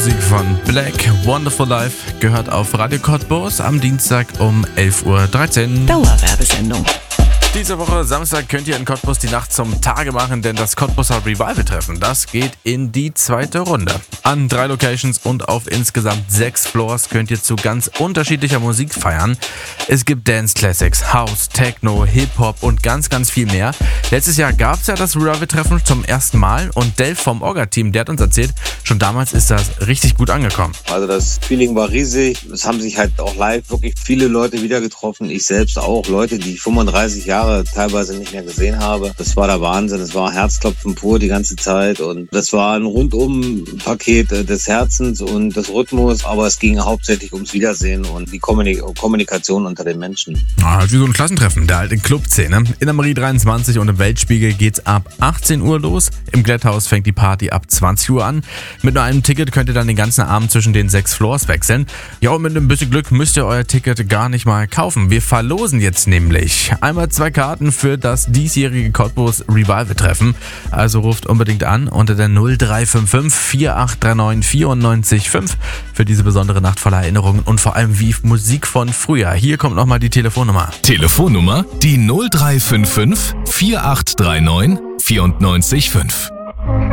Musik von Black, Wonderful Life, gehört auf Radio Cottbus am Dienstag um 11.13 Uhr. Dauerwerbesendung. Diese Woche Samstag könnt ihr in Cottbus die Nacht zum Tage machen, denn das Cottbuser Revival-Treffen, das geht in die zweite Runde. An 3 Locations und auf insgesamt 6 Floors könnt ihr zu ganz unterschiedlicher Musik feiern. Es gibt Dance Classics, House, Techno, Hip-Hop und ganz viel mehr. Letztes Jahr gab es ja das Revival-Treffen zum ersten Mal und Dave vom Orga-Team, der hat uns erzählt, schon damals ist das richtig gut angekommen. Also das Feeling war riesig. Es haben sich halt auch live wirklich viele Leute wieder getroffen. Ich selbst auch. Leute, die ich 35 Jahre teilweise nicht mehr gesehen habe. Das war der Wahnsinn. Es war Herzklopfen pur die ganze Zeit und das war ein Rundum-Paket des Herzens und des Rhythmus, aber es ging hauptsächlich ums Wiedersehen und die Kommunikation unter den Menschen. Halt wie so ein Klassentreffen, der alten Clubszene. In der Marie 23 und im Weltspiegel geht's ab 18 Uhr los. Im Glätthaus fängt die Party ab 20 Uhr an. Mit nur einem Ticket könnt ihr dann den ganzen Abend zwischen den 6 Floors wechseln. Ja, und mit ein bisschen Glück müsst ihr euer Ticket gar nicht mal kaufen. Wir verlosen jetzt nämlich einmal 2 Karten für das diesjährige Cottbus Revival-Treffen. Also ruft unbedingt an unter der 0355 4839 94 für diese besondere Nacht voller Erinnerungen und vor allem wie Musik von früher. Hier kommt nochmal die Telefonnummer. Telefonnummer die 0355 4839 94 5.